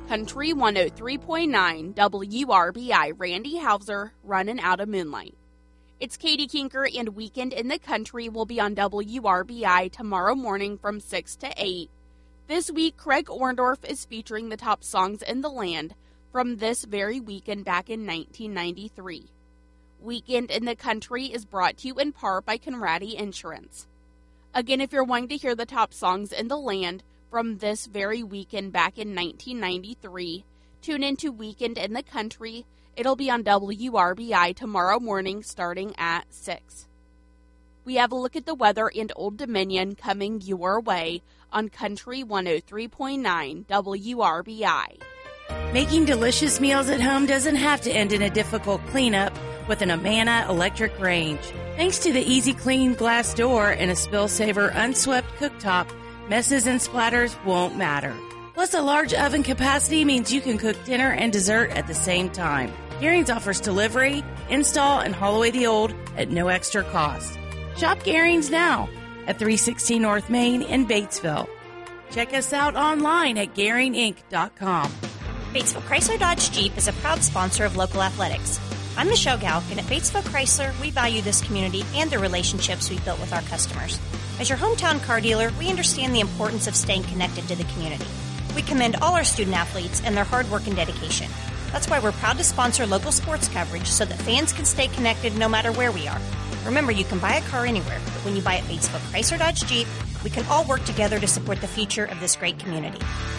Country 103.9 WRBI, Randy Hauser, running out of moonlight. It's Katie Kinker, and Weekend in the Country will be on WRBI tomorrow morning from 6 to 8. This week, Craig Orndorff is featuring the top songs in the land from this very weekend back in 1993. Weekend in the Country is brought to you in part by Conradi Insurance. Again, if you're wanting to hear the top songs in the land from this very weekend back in 1993, tune into Weekend in the Country. It'll be on WRBI tomorrow morning starting at 6. We have a look at the weather and Old Dominion coming your way on Country 103.9 WRBI. Making delicious meals at home doesn't have to end in a difficult cleanup with an Amana electric range. Thanks to the Easy Clean glass door and a Spill Saver unswept cooktop, messes and splatters won't matter. Plus, a large oven capacity means you can cook dinner and dessert at the same time. Garing's offers delivery, install, and haul away the old at no extra cost. Shop Garing's now at 316 North Main in Batesville. Check us out online at GaringInc.com. Batesville Chrysler Dodge Jeep is a proud sponsor of local athletics. I'm Michelle Galk, and at Batesville Chrysler, we value this community and the relationships we've built with our customers. As your hometown car dealer, we understand the importance of staying connected to the community. We commend all our student athletes and their hard work and dedication. That's why we're proud to sponsor local sports coverage so that fans can stay connected no matter where we are. Remember, you can buy a car anywhere, but when you buy at Batesville Chrysler Dodge Jeep, we can all work together to support the future of this great community.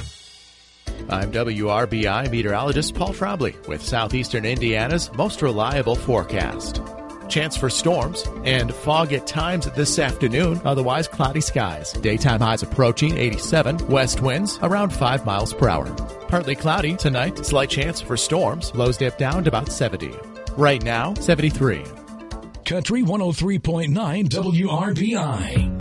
I'm WRBI meteorologist Paul Frobley with Southeastern Indiana's most reliable forecast. Chance for storms and fog at times this afternoon, otherwise cloudy skies. Daytime highs approaching 87, west winds around 5 miles per hour. Partly cloudy tonight, slight chance for storms, lows dip down to about 70. Right now, 73. Country 103.9 WRBI.